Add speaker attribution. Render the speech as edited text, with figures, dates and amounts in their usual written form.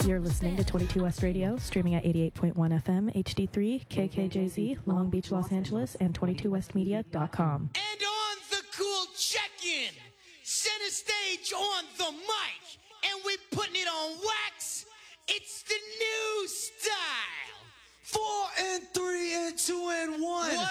Speaker 1: You're listening to 22 West Radio, streaming at 88.1 FM, HD3, KKJZ, Long Beach, Los Angeles, and 22westmedia.com.
Speaker 2: And on the cool check-in, center stage on the mic, and we're putting it on wax